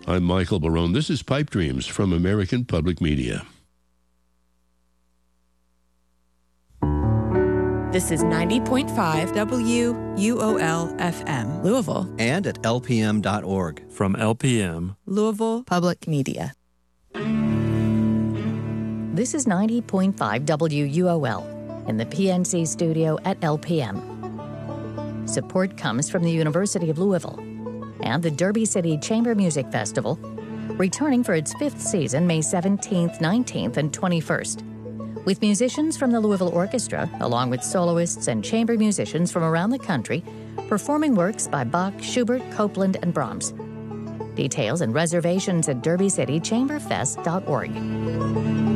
I'm Michael Barone. This is Pipe Dreams from American Public Media. This is 90.5 WUOL-FM, Louisville. And at lpm.org. From LPM, Louisville Public Media. This is 90.5 WUOL in the PNC studio at LPM. Support comes from the University of Louisville and the Derby City Chamber Music Festival, returning for its 5th season May 17th, 19th, and 21st. With musicians from the Louisville Orchestra, along with soloists and chamber musicians from around the country, performing works by Bach, Schubert, Copland, and Brahms. Details and reservations at derbycitychamberfest.org.